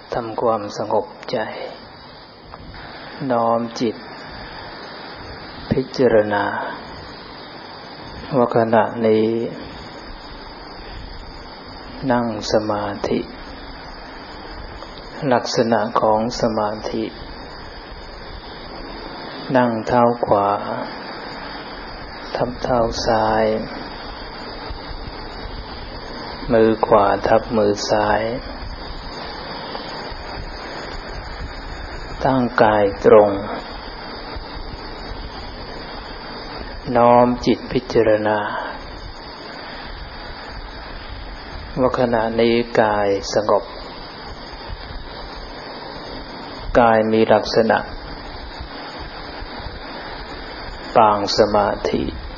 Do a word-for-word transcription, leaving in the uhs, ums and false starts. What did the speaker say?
ทำความสงบใจน้อมจิตพิจารณาว่าขณะนี้นั่งสมาธิลักษณะของสมาธินั่งเท้าขวาทับเท้าซ้ายมือขวาทับมือซ้ายตั้งกายตรงน้อมจิตพิจารณาว่าขณะนี้กายสงบกายมีลักษณะปางสมาธิ